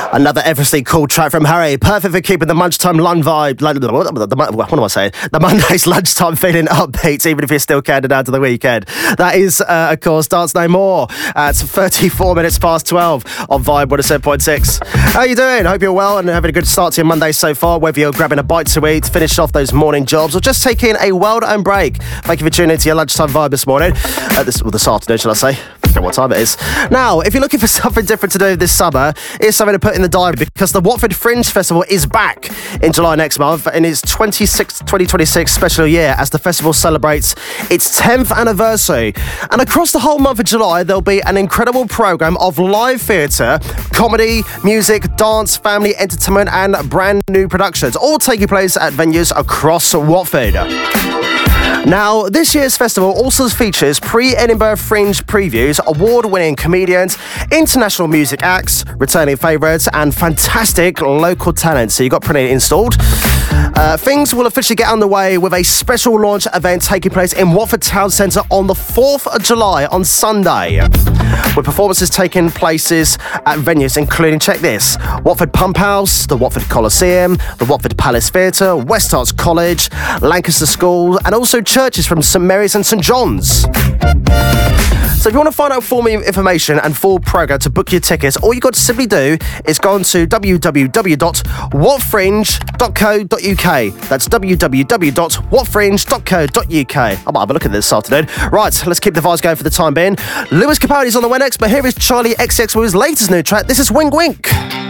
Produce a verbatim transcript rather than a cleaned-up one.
Another everything cool track from Harry, perfect for keeping the lunchtime lun vibe. Lun, what am I saying? The Monday's lunchtime feeling upbeat, even if you're still counting down to the weekend. That is, uh, of course, Dance No More. Uh, it's thirty-four minutes past twelve on Vibe one oh seven point six. How you doing? Hope you're well and having a good start to your Monday so far. Whether you're grabbing a bite to eat, finish off those morning jobs, or just taking a well-earned break. Thank you for tuning into your lunchtime vibe this morning. Uh, this, well, this afternoon, shall I say? I don't know what time it is. Now, if you're looking for something different to do this summer, here's something to put in the diary because the Watford Fringe Festival is back in July next month in its twenty twenty-six special year as the festival celebrates its tenth anniversary. And across the whole month of July, there'll be an incredible programme of live theatre, comedy, music, dance, family entertainment and brand new productions, all taking place at venues across Watford. Now, this year's festival also features pre-Edinburgh Fringe previews, award-winning comedians, international music acts, returning favourites, and fantastic local talent. So you've got plenty installed. Uh, things will officially get underway with a special launch event taking place in Watford Town Centre on the fourth of July on Sunday, with performances taking places at venues including, check this, Watford Pump House, the Watford Coliseum, the Watford Palace Theatre, West Arts College, Lancaster School, and also churches from St Mary's and St John's. So if you want to find out full information and full programme to book your tickets, all you got to simply do is go on to w w w dot what fringe dot co dot u k. That's w w w dot what fringe dot co dot u k. I might have a look at this this afternoon. Right, let's keep the vibes going for the time being. Lewis Capaldi's on the way next, but here is Charlie X C X with his latest new track. This is Wink Wink.